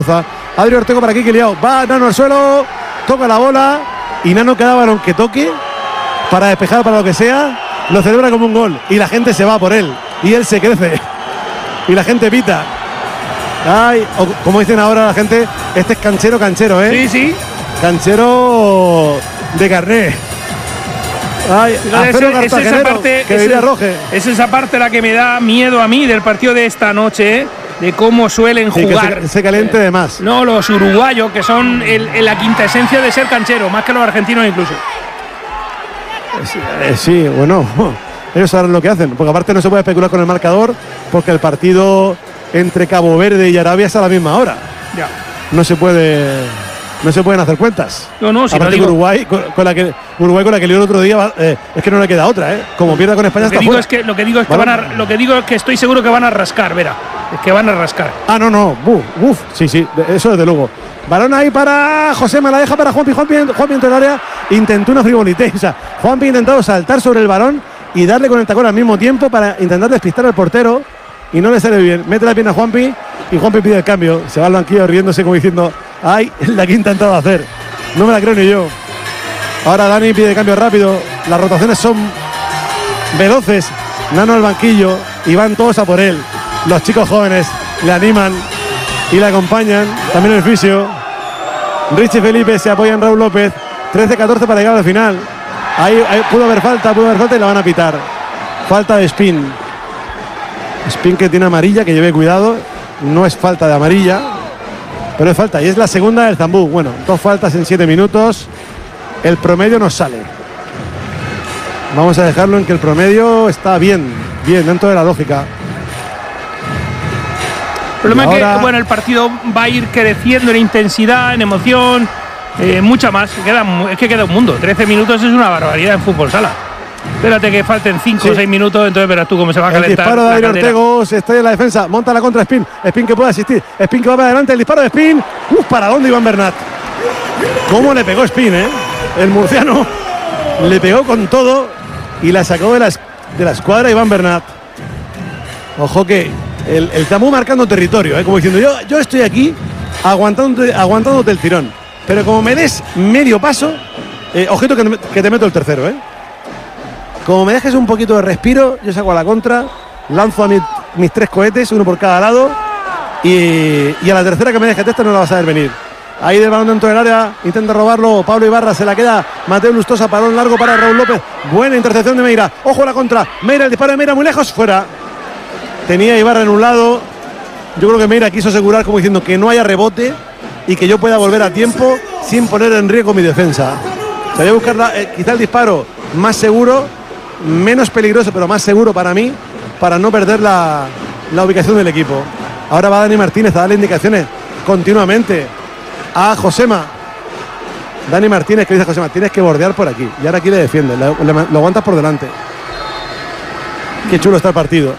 Adri Ortego para aquí, que liado. Va Nano al suelo, toca la bola y Nano cada balón que toque para despejar, para lo que sea, lo celebra como un gol y la gente se va por él y él se crece y la gente pita. Ay, o como dicen ahora la gente, este es canchero, ¿eh? Sí, sí. Canchero de carné. Ay, es esa parte, que diría Roge. Es esa parte la que me da miedo a mí del partido de esta noche, ¿eh? De cómo suelen jugar. Que se caliente de más. No, los uruguayos, que son la quinta esencia de ser canchero, más que los argentinos incluso. Sí, bueno, ellos saben lo que hacen, porque aparte no se puede especular con el marcador, porque el partido entre Cabo Verde y Arabia es a la misma hora. Ya. No se pueden hacer cuentas. No, si aparte no digo, Uruguay con la que lió el otro día, es que no le queda otra, ¿eh? Como pierda con España, lo que está digo fuera. es que lo que digo es que estoy seguro que van a rascar, verá. Es que van a rascar. Ah, no. Sí, eso desde luego. Balón ahí para José, me la deja para Juanpi dentro del área. Intentó una frivolité. O sea, Juanpi ha intentado saltar sobre el balón y darle con el tacón al mismo tiempo para intentar despistar al portero. Y no le sale bien. Mete la pierna a Juanpi y Juanpi pide el cambio. Se va al banquillo riéndose como diciendo: ay, la que he intentado hacer. No me la creo ni yo. Ahora Dani pide el cambio rápido. Las rotaciones son veloces. Nano al banquillo y van todos a por él. Los chicos jóvenes le animan y le acompañan. También el fisio. Richie Felipe se apoya en Raúl López. 13-14 para llegar al final. Ahí pudo haber falta y la van a pitar. Falta de Spin. Spin que tiene amarilla, que lleve cuidado. No es falta de amarilla, pero es falta. Y es la segunda del Zambú. Bueno, 2 faltas en 7 minutos. El promedio nos sale. Vamos a dejarlo en que el promedio está bien dentro de la lógica. El problema es que el partido va a ir creciendo en intensidad, en emoción, mucha más. Es que queda un mundo. 13 minutos es una barbaridad en fútbol sala. Espérate que falten 5 o 6 minutos, entonces verás tú cómo se va a calentar. El disparo de Adri Ortego, se estrella en la defensa, monta la contra Spin. Spin que puede asistir, Spin que va para adelante, el disparo de Spin. ¿Para dónde Iván Bernat? ¿Cómo le pegó Spin, eh? El murciano le pegó con todo y la sacó de la escuadra Iván Bernat. Ojo que el Zambú marcando territorio, como diciendo: yo estoy aquí aguantándote el tirón, pero como me des medio paso, ojito que te meto el tercero, Como me dejes un poquito de respiro, yo saco a la contra, lanzo a mis 3 cohetes, uno por cada lado, y a la tercera que me deje esta no la vas a ver venir. Ahí del balón dentro del área, intenta robarlo Pablo Ibarra, se la queda Mateo Lustosa, balón largo para Raúl López. Buena intercepción de Meira, ojo a la contra, Meira, el disparo de Meira muy lejos, fuera. Tenía Ibarra en un lado, yo creo que Meira quiso asegurar como diciendo que no haya rebote y que yo pueda volver a tiempo sin poner en riesgo mi defensa. O sea, voy a buscar quizá el disparo más seguro, menos peligroso, pero más seguro para mí, para no perder la ubicación del equipo. Ahora va Dani Martínez a darle indicaciones continuamente a Josema. Dani Martínez que dice a Josema: tienes que bordear por aquí. Y ahora aquí le defiende, lo aguantas por delante. Qué chulo está el partido.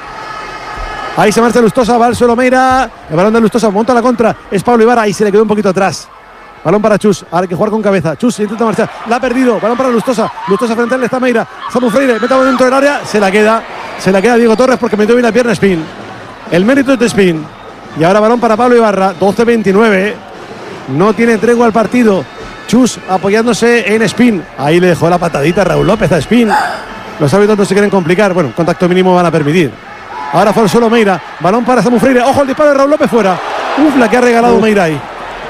Ahí se marcha Lustosa, va al suelo Meira. El balón de Lustosa, monta la contra. Es Pablo Ibarra, ahí se le quedó un poquito atrás. Balón para Chus, ahora hay que jugar con cabeza. Chus intenta marchar, la ha perdido. Balón para Lustosa, Lustosa frente a él está Meira. Samu Freire, mete dentro del área, se la queda Diego Torres porque metió bien la pierna Spin. El mérito es de Spin. Y ahora balón para Pablo Ibarra, 12-29. No tiene tregua al partido. Chus apoyándose en Spin. Ahí le dejó la patadita a Raúl López a Spin. Los árbitros no se quieren complicar. Bueno, contacto mínimo van a permitir. Ahora fue el suelo Meira. Balón para Samu Freire. Ojo el disparo de Raúl López fuera. La que ha regalado Meira ahí.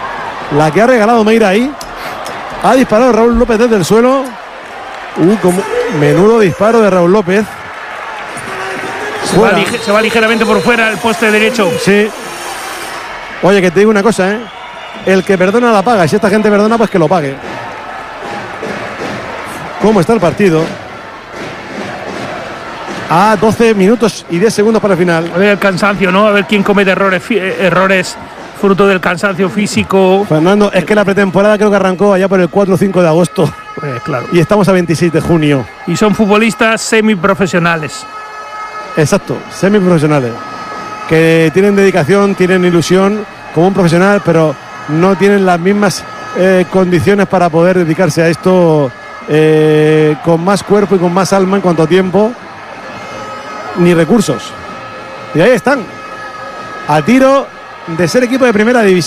Ha disparado Raúl López desde el suelo. Como menudo disparo de Raúl López. Se va ligeramente por fuera el poste derecho. Sí. Oye, que te digo una cosa, el que perdona la paga. Y si esta gente perdona, pues que lo pague. ¿Cómo está el partido? A 12 minutos y 10 segundos para el final. A ver el cansancio, ¿no? A ver quién comete errores fruto del cansancio físico. Fernando, es que la pretemporada creo que arrancó allá por el 4 o 5 de agosto. Pues claro. Y estamos a 26 de junio. Y son futbolistas semiprofesionales. Exacto, semiprofesionales. Que tienen dedicación, tienen ilusión como un profesional, pero no tienen las mismas condiciones para poder dedicarse a esto con más cuerpo y con más alma en cuanto a tiempo ni recursos. Y ahí están, a tiro de ser equipo de primera división.